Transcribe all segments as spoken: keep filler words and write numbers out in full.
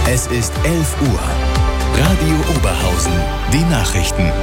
Es ist elf Uhr. Radio Oberhausen. Die Nachrichten.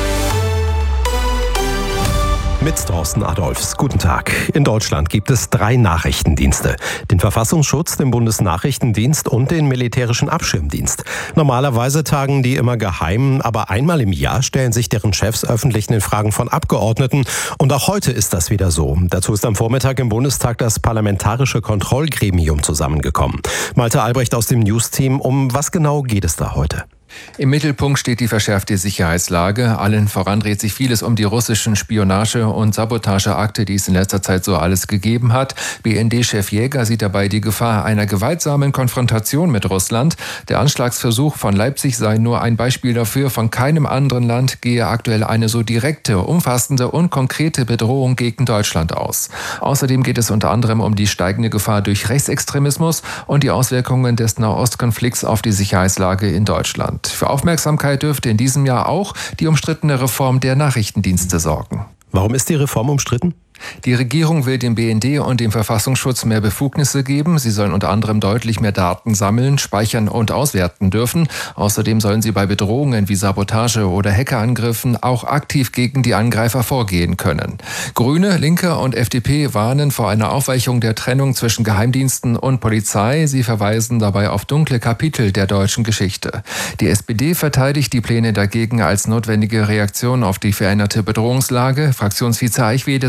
Mit Thorsten Adolfs. Guten Tag. In Deutschland gibt es drei Nachrichtendienste. Den Verfassungsschutz, den Bundesnachrichtendienst und den Militärischen Abschirmdienst. Normalerweise tagen die immer geheim, aber einmal im Jahr stellen sich deren Chefs öffentlich in Fragen von Abgeordneten. Und auch heute ist das wieder so. Dazu ist am Vormittag im Bundestag das Parlamentarische Kontrollgremium zusammengekommen. Malte Albrecht aus dem News-Team. Um was genau geht es da heute? Im Mittelpunkt steht die verschärfte Sicherheitslage. Allen voran dreht sich vieles um die russischen Spionage- und Sabotageakte, die es in letzter Zeit so alles gegeben hat. B N D-Chef Jäger sieht dabei die Gefahr einer gewaltsamen Konfrontation mit Russland. Der Anschlagsversuch von Leipzig sei nur ein Beispiel dafür. Von keinem anderen Land gehe aktuell eine so direkte, umfassende und konkrete Bedrohung gegen Deutschland aus. Außerdem geht es unter anderem um die steigende Gefahr durch Rechtsextremismus und die Auswirkungen des Nahostkonflikts auf die Sicherheitslage in Deutschland. Für Aufmerksamkeit dürfte in diesem Jahr auch die umstrittene Reform der Nachrichtendienste sorgen. Warum ist die Reform umstritten? Die Regierung will dem B N D und dem Verfassungsschutz mehr Befugnisse geben. Sie sollen unter anderem deutlich mehr Daten sammeln, speichern und auswerten dürfen. Außerdem sollen sie bei Bedrohungen wie Sabotage oder Hackerangriffen auch aktiv gegen die Angreifer vorgehen können. Grüne, Linke und F D P warnen vor einer Aufweichung der Trennung zwischen Geheimdiensten und Polizei. Sie verweisen dabei auf dunkle Kapitel der deutschen Geschichte. Die S P D verteidigt die Pläne dagegen als notwendige Reaktion auf die veränderte Bedrohungslage. Fraktionsvize Eichwede